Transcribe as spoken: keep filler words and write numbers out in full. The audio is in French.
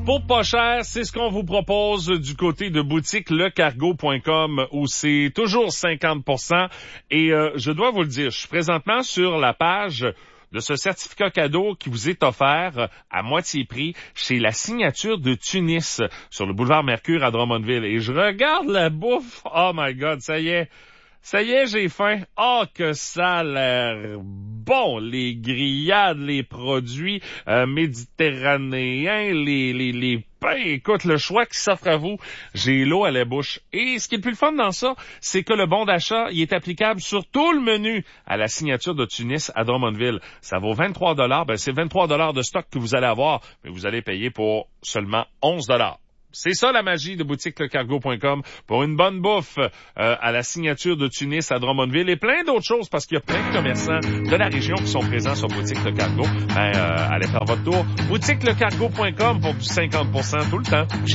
Pour pas cher, c'est ce qu'on vous propose du côté de boutique le cargo point com où c'est toujours cinquante pour cent. Et euh, je dois vous le dire, je suis présentement sur la page de ce certificat cadeau qui vous est offert à moitié prix chez La Signature de Tunis sur le boulevard Mercure à Drummondville. Et je regarde la bouffe. Oh my God, ça y est. Ça y est, j'ai faim. Oh, que ça a l'air bon. Les grillades, les produits euh, méditerranéens, les, les, les pains. Écoute, le choix qui s'offre à vous, j'ai l'eau à la bouche. Et ce qui est le plus fun dans ça, c'est que le bon d'achat, il est applicable sur tout le menu à La Signature de Tunis à Drummondville. Ça vaut vingt-trois dollars. Ben, c'est vingt-trois dollars de stock que vous allez avoir, mais vous allez payer pour seulement onze dollars. C'est ça la magie de boutique le cargo point com pour une bonne bouffe euh, à La Signature de Tunis à Drummondville et plein d'autres choses parce qu'il y a plein de commerçants de la région qui sont présents sur boutique le cargo. Ben, euh, allez faire votre tour. boutique le cargo point com pour du cinquante pour cent tout le temps.